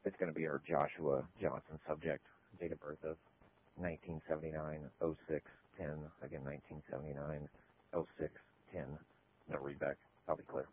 It's going to be our Joshua Johnson subject, date of birth of 1979, 06, 10. Again, 1979, 06, 10. No readback. I'll be clear.